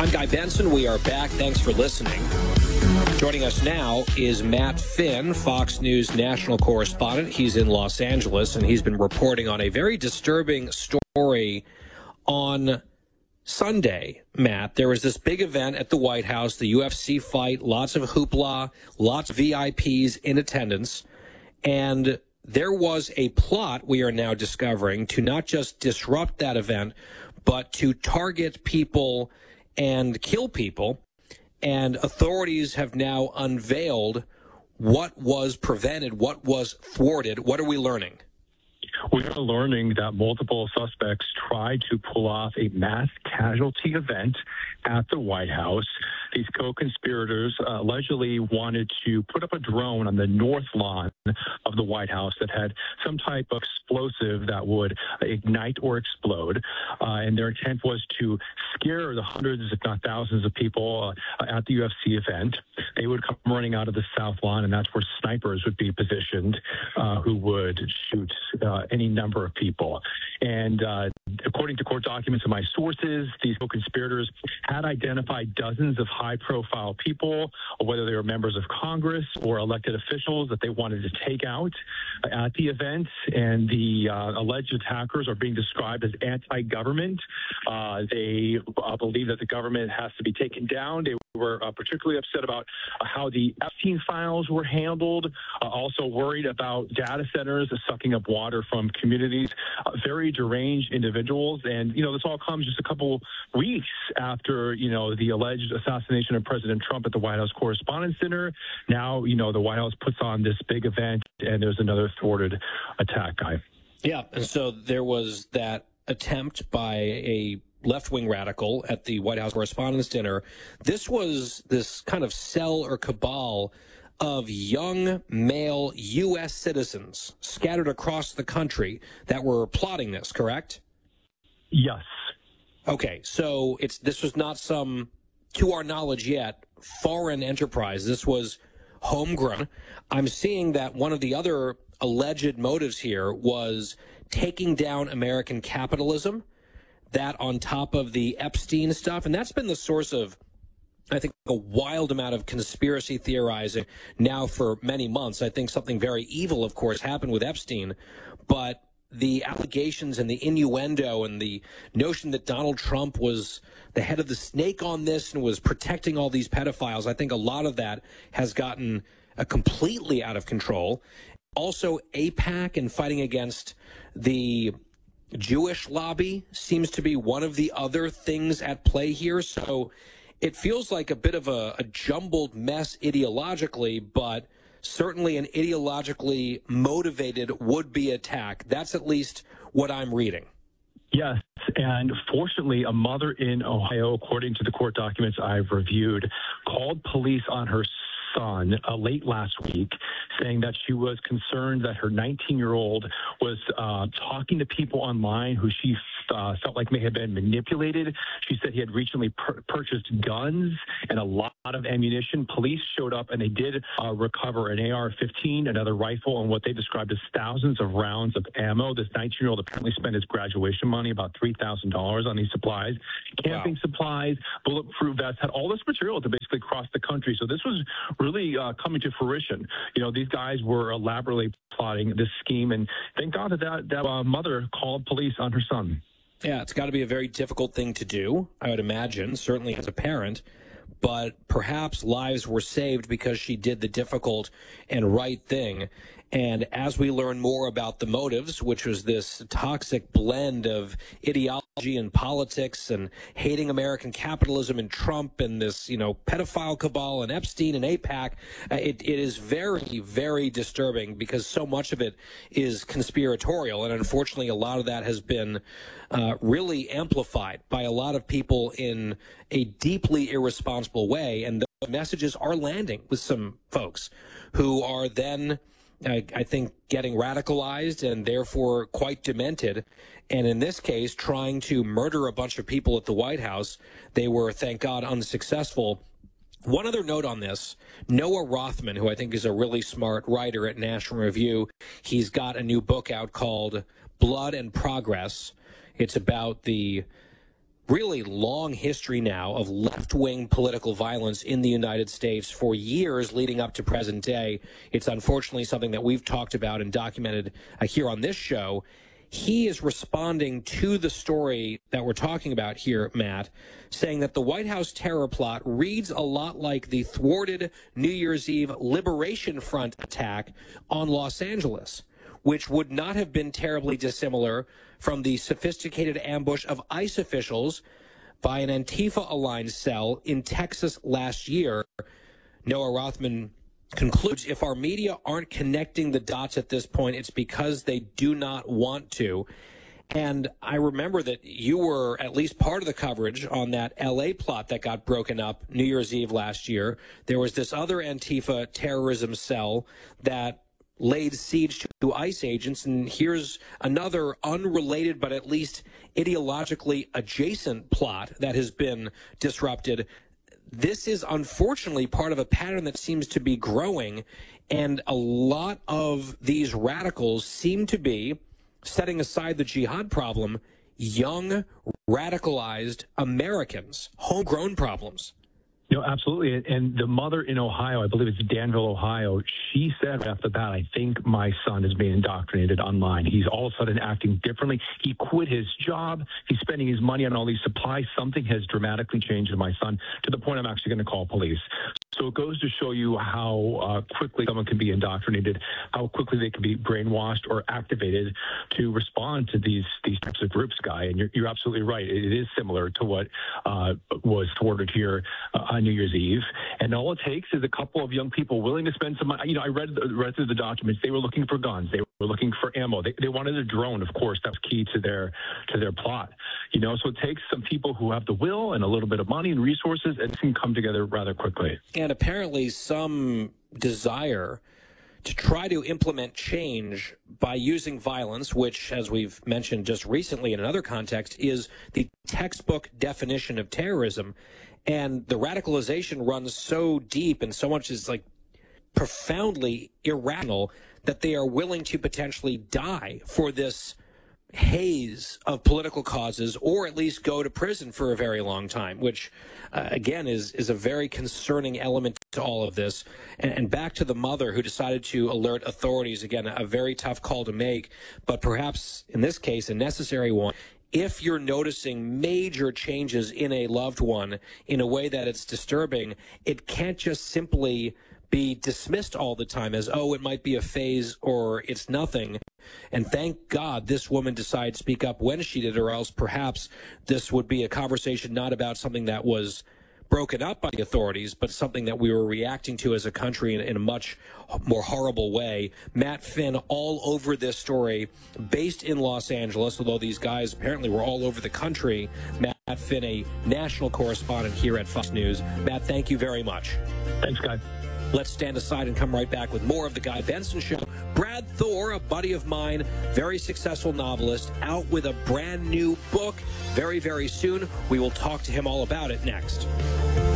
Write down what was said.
I'm Guy Benson. We are back. Thanks for listening. Joining us now is Matt Finn, Fox News national correspondent. He's in Los Angeles, and he's been reporting on a very disturbing story on Sunday. Matt, there was this big event at the White House, the UFC fight, lots of hoopla, lots of VIPs in attendance, and there was a plot, we are now discovering, to not just disrupt that event, but to target people and kill people. And authorities have now unveiled what was prevented, what was thwarted. What are we learning? We are learning that multiple suspects tried to pull off a mass casualty event at the White House. These co-conspirators allegedly wanted to put up a drone on the north lawn of the White House that had some type of explosive that would ignite or explode. And their intent was to scare the hundreds, if not thousands, of people at the UFC event. They would come running out of the south lawn, and that's where snipers would be positioned who would shoot any number of people. And according to court documents and my sources, these co-conspirators had identified dozens of high-profile people, whether they were members of Congress or elected officials, that they wanted to take out at the event. And the alleged attackers are being described as anti-government. They believe that the government has to be taken down. They were particularly upset about how the Epstein files were handled, also worried about data centers sucking up water from communities, very deranged individuals. And, you know, this all comes just a couple weeks after, you know, the alleged assassination of President Trump at the White House Correspondents' Dinner. Now, you know, the White House puts on this big event, and there's another thwarted attack, Guy. Yeah, and so there was that attempt by a left-wing radical at the White House Correspondents' Dinner. This was this kind of cell or cabal of young male U.S. citizens scattered across the country that were plotting this, correct? Yes. Okay, so this was not some, to our knowledge yet, foreign enterprise. This was homegrown. I'm seeing that one of the other alleged motives here was taking down American capitalism, that on top of the Epstein stuff. And that's been the source of, I think, a wild amount of conspiracy theorizing now for many months. I think something very evil, of course, happened with Epstein, but the allegations and the innuendo and the notion that Donald Trump was the head of the snake on this and was protecting all these pedophiles, I think a lot of that has gotten completely out of control. Also, AIPAC and fighting against the Jewish lobby seems to be one of the other things at play here. So it feels like a bit of a jumbled mess ideologically, but certainly an ideologically motivated would-be attack. That's at least what I'm reading. Yes, and fortunately, a mother in Ohio, according to the court documents I've reviewed, called police on her son late last week, saying that she was concerned that her 19-year-old was talking to people online who she felt like may have been manipulated. She said he had recently purchased guns and a lot of ammunition. Police showed up and they did recover an AR-15, another rifle, and what they described as thousands of rounds of ammo. This 19-year-old apparently spent his graduation money, about $3,000, on these supplies. Camping supplies, bulletproof vests, had all this material to basically cross the country. So this was really coming to fruition. You know, these guys were elaborately plotting this scheme, and thank God that mother called police on her son. Yeah, it's got to be a very difficult thing to do, I would imagine, certainly as a parent. But perhaps lives were saved because she did the difficult and right thing. And as we learn more about the motives, which was this toxic blend of ideology and politics and hating American capitalism and Trump and this, you know, pedophile cabal and Epstein and AIPAC, it is very, very disturbing because so much of it is conspiratorial. And unfortunately, a lot of that has been really amplified by a lot of people in a deeply irresponsible way. And the messages are landing with some folks who are then, I think, getting radicalized and therefore quite demented. And in this case, trying to murder a bunch of people at the White House. They were, thank God, unsuccessful. One other note on this, Noah Rothman, who I think is a really smart writer at National Review, he's got a new book out called Blood and Progress. It's about the really long history now of left-wing political violence in the United States for years leading up to present day. It's unfortunately something that we've talked about and documented here on this show. He is responding to the story that we're talking about here, Matt, saying that the White House terror plot reads a lot like the thwarted New Year's Eve Liberation Front attack on Los Angeles, which would not have been terribly dissimilar from the sophisticated ambush of ICE officials by an Antifa-aligned cell in Texas last year. Noah Rothman concludes, if our media aren't connecting the dots at this point, it's because they do not want to. And I remember that you were at least part of the coverage on that L.A. plot that got broken up New Year's Eve last year. There was this other Antifa terrorism cell that laid siege to ICE agents, and here's another unrelated but at least ideologically adjacent plot that has been disrupted. This is unfortunately part of a pattern that seems to be growing, and a lot of these radicals seem to be, setting aside the jihad problem, young, radicalized Americans, homegrown problems. No, absolutely. And the mother in Ohio, I believe it's Danville, Ohio, she said right off the bat, I think my son is being indoctrinated online. He's all of a sudden acting differently. He quit his job. He's spending his money on all these supplies. Something has dramatically changed in my son to the point I'm actually going to call police. So it goes to show you how quickly someone can be indoctrinated, how quickly they can be brainwashed or activated to respond to these types of groups, Guy. And you're absolutely right. It is similar to what was thwarted here on New Year's Eve. And all it takes is a couple of young people willing to spend some money. You know, I read through the documents. They were looking for guns. They were looking for ammo. They wanted a drone, of course. That was key to their plot. You know, so it takes some people who have the will and a little bit of money and resources, and it can come together rather quickly. And apparently some desire to try to implement change by using violence, which, as we've mentioned just recently in another context, is the textbook definition of terrorism. And the radicalization runs so deep and so much is like profoundly irrational that they are willing to potentially die for this haze of political causes, or at least go to prison for a very long time, which, again, is a very concerning element to all of this. And back to the mother who decided to alert authorities, again, a very tough call to make, but perhaps in this case, a necessary one. If you're noticing major changes in a loved one in a way that it's disturbing, it can't just simply be dismissed all the time as, oh, it might be a phase or it's nothing. And thank God this woman decided to speak up when she did, or else perhaps this would be a conversation not about something that was broken up by the authorities, but something that we were reacting to as a country in a much more horrible way. Matt Finn all over this story, based in Los Angeles, although these guys apparently were all over the country. Matt Finn, a national correspondent here at Fox News. Matt, thank you very much. Thanks, Guy. Let's stand aside and come right back with more of The Guy Benson Show. Brad Thor, a buddy of mine, very successful novelist, out with a brand new book very, very soon. We will talk to him all about it next.